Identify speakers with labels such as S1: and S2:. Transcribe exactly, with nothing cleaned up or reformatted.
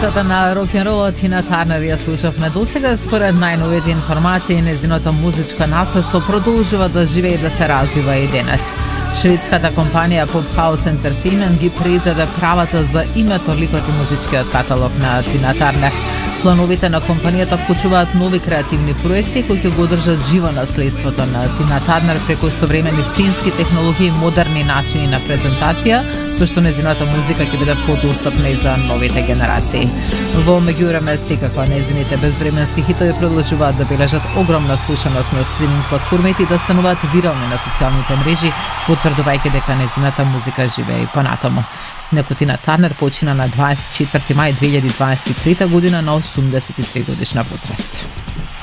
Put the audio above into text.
S1: Кралицата на рок-н-ролот Тина Тарнер ја слушавме досега. Според најновите информации, незиното музичко наследство продолжува да живее и да се развива и денес. Шведската компанија Pop House Entertainment ги презеде правата за името, ликот и музичкиот каталог на Тина Тарнер. Плановите на компанијата вклучуваат нови креативни проекти кои ќе го држат живо наследството на Тина Тарнер преку современи сценски технологии и модерни начини на презентација, со што незината музика ќе биде подостапна и за новите генерации. Во меѓувреме, секако незините безвременски хитови продолжуваат да бележат огромна слушаност на стриминг платформите и да стануваат вирални на социјалните мрежи, потврдувајќи дека незината музика живее и понатаму. Тина Тарнер почина на дваесет и четврти мај две илјади дваесет и трета година на осумдесет и три годишна возраст.